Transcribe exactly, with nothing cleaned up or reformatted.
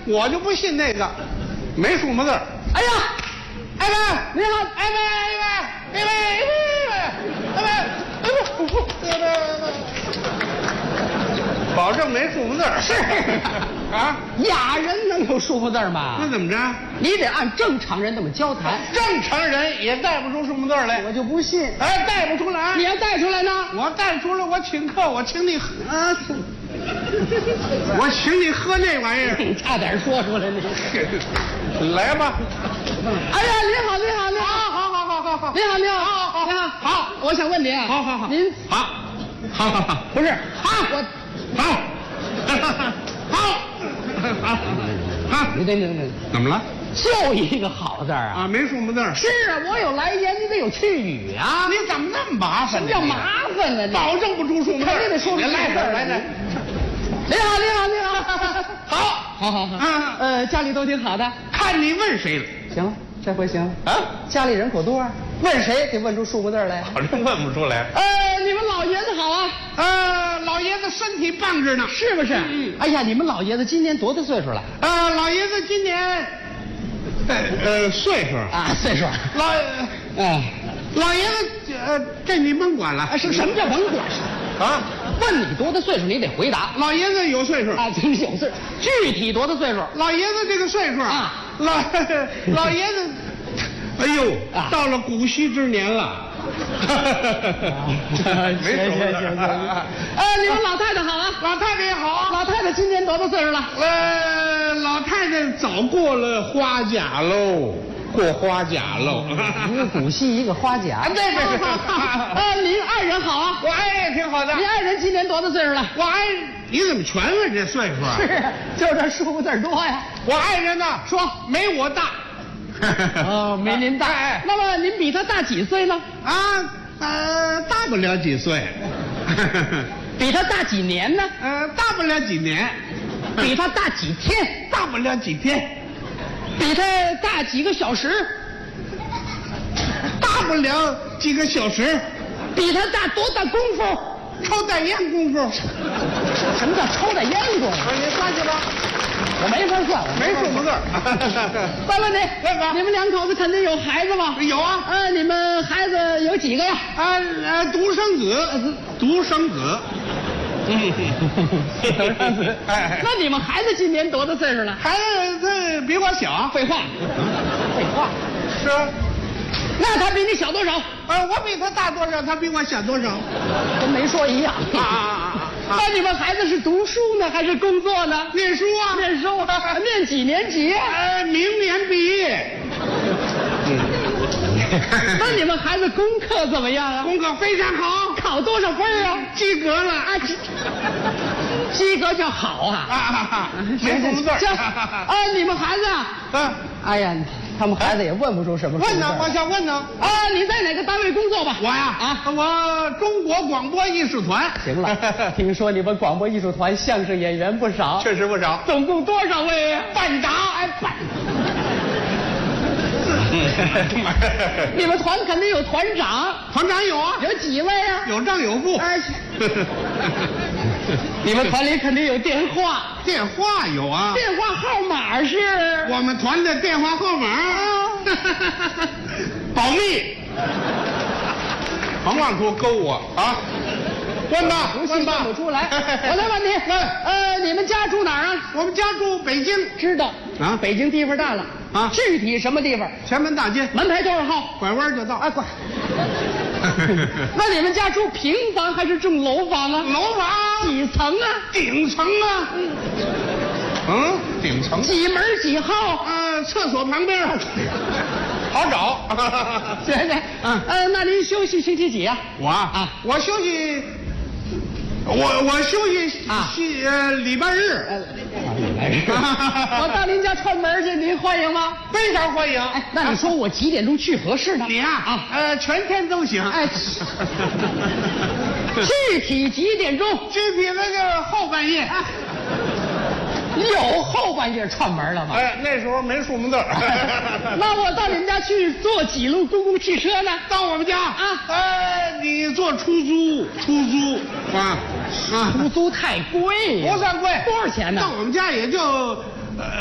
我就不信那个没数目字。哎呀，哎喂，你好，哎喂，哎喂，哎喂，哎喂，哎喂，哎喂，保证没数目字。 是啊， 哑人能有数目字吗？ 那怎么着？ 你得按正常人那么交谈。 正常人也带不出数目字来， 我就不信。 哎，带不出来。 你要带出来呢？ 我带出来，我请客，我请你喝啊，我请你喝那玩意儿。 差点说出来那个。 来吧。 哎呀，你好，你好，你好， 好好好好好， 你好，你好， 好好你好， 好。 我想问您啊， 好好好， 您好，好好好， 不是好， 我好，好，好，好， 你等等等， 怎么了？ 就一个好字啊！ 啊，没数目字。 是啊，我有来言，你得有去语啊！ 你怎么那么麻烦？ 什么叫麻烦呢？ 保证不出数目字， 肯定得说出来来来来。 你好，你好，你好， 好， 好好好， 嗯呃，家里都挺好的。 看你问谁了？ 行了，这回行了啊！ 家里人口多啊，问谁得问出数目字来。 好像问不出来。 呃，你们老爷子好啊？ 呃，老爷子身体棒着呢， 是不是？ 嗯。 哎呀，你们老爷子今年多大岁数了？ 呃，老爷子今年，呃，岁数啊，岁数。 老， 嗯， 老爷子，呃，这你甭管了。 啊，是什么叫甭管？ 啊？ 问你多大岁数，你得回答。 老爷子有岁数啊，真是有岁数。具体多大岁数？ 老爷子这个岁数啊， 老老爷子，哎呦， 啊到了古稀之年了。没行行行行。呃，你们老太太好啊？ 老太太也好。 老太太今年多大岁数了？ 呃，老太太早过了花甲喽，过花甲喽。 一个古稀，一个花甲。 对对对。 呃，您爱人好啊？ 我爱人挺好的。 您爱人今年多大岁数了？ 我爱人，你怎么全问这岁数啊？ 是，就这数目字多呀。 我爱人呢，说没我大。 哦，没您大。 哎， 那么您比他大几岁呢？ 啊，呃，大不了几岁。 比他大几年呢？ 呃，大不了几年。 比他大几天？ 大不了几天。 比他大几个小时？ 大不了几个小时。 比他大多大功夫？ 抽袋烟功夫。 什么叫抽袋烟功夫？ 你算去吧。 我没法算，我没数目字。 再问你， 问吧， 你们两口子肯定有孩子吧？ 有啊。 呃，你们孩子有几个呀？ 啊呃，独生子，独生子。嗯， 独生子。哎，那你们孩子今年多大岁数了？ 孩子他比我小。 废话，废话。 是。 那他比你小多少？ 呃，我比他大多少，他比我小多少？ 跟没说一样。 啊啊啊！ 那你们孩子是读书呢，还是工作呢？ 念书啊， 念书啊，念几年级？ 呃，明年毕业。 那你们孩子功课怎么样啊？ 功课非常好， 考多少分啊？ 及格了啊！ 及格叫好啊！ 啊哈哈，没数目字。 啊，你们孩子啊？ 啊， 哎呀，他们孩子也问不出什么。 问呢，我想问呢。 啊，你在哪个单位工作吧？ 我呀， 啊， 我中国广播艺术团。 行了，听说你们广播艺术团相声演员不少， 确实不少。 总共多少位啊？ 班长，哎，班。 你们团肯定有团长， 团长有啊， 有几位啊？ 有正有副。 哎，你们团里肯定有电话， 电话有啊， 电话号码是我们团的电话号码，保密，甭往出勾我啊！问吧，问吧， 不出来。我再问你，呃，你们家住哪儿啊？ 我们家住北京。 知道啊， 北京地方大了啊， 具体什么地方？ 前门大街， 门牌多少号？ 拐弯就到。 啊，拐。那你们家住平房还是住楼房啊？ 楼房。 几层啊？ 顶层啊。嗯，顶层。 几门几号？ 呃，厕所旁边。好找。 行行，嗯，呃，那您休息星期几啊？ 我啊，我休息。我我休息啊，息呃礼拜日， 呃，礼拜日，我到您家串门去，您欢迎吗？ 非常欢迎。 哎，那你说我几点钟去合适呢？ 你呀啊，呃，全天都行。 哎，具体几点钟？ 具体那个后半夜。 有后半夜串门了吗？ 哎，那时候没数目字。 那我到你们家去坐几路公共汽车呢？ 到我们家啊？哎，你坐出租，出租啊啊， 出租太贵呀。 不算贵， 多少钱呢？ 到我们家也就